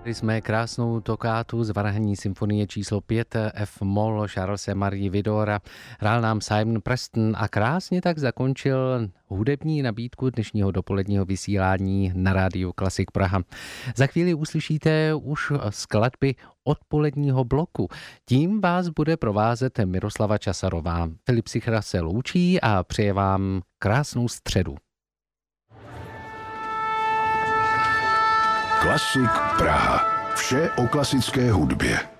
Jsme krásnou tokátu z Varhanní symfonie číslo 5 F-moll Charlese Marie Widora. Hrál nám Simon Preston a krásně tak zakončil hudební nabídku dnešního dopoledního vysílání na rádiu Klasik Praha. Za chvíli uslyšíte už skladby odpoledního bloku. Tím vás bude provázet Miroslava Časarová. Filip Sichra se loučí a přeje vám krásnou středu. Klasik Praha. Vše o klasické hudbě.